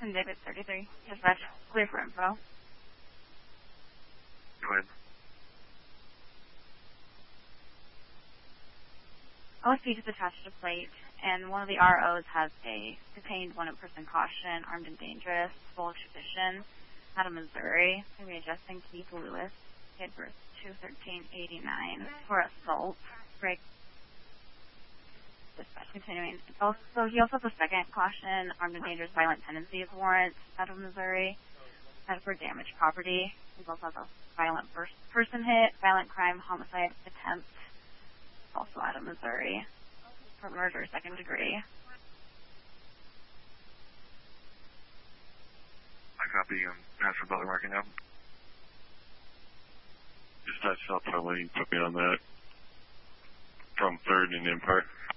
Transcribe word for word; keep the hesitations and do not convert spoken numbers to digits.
Austin Davis thirty-three. Dispatch. Clear for info. Go ahead. O S P just attached a plate, and one of the R Os has a detained one-person caution, armed and dangerous, full extradition, out of Missouri. Going to be adjusting Keith Lewis, kid birth two thirteen eighty-nine, for assault. Break. Dispatch continuing. Also, he also has a second caution, armed and dangerous violent tendencies warrant out of Missouri, and for damaged property. He also has a violent first person hit, violent crime, homicide attempt, also out of Missouri, for murder second degree. I copy. Um, Master Butler marking up. Dispatch South Lane, put me on that. From third and Empire.